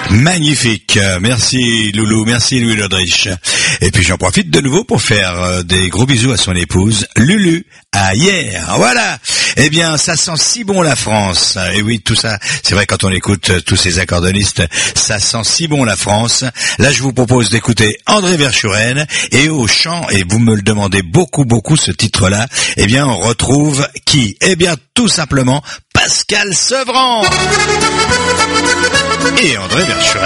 Magnifique, merci Loulou, merci Louis Lodrich. Et puis j'en profite de nouveau pour faire des gros bisous à son épouse Lulu, à hier, voilà. Eh bien, ça sent si bon la France. Et oui, tout ça, c'est vrai quand on écoute tous ces accordonistes, ça sent si bon la France. Là, je vous propose d'écouter André Verschuren et au chant, et vous me le demandez beaucoup ce titre-là, eh bien, on retrouve qui? Eh bien, tout simplement Pascal Sevran et André Verschuren.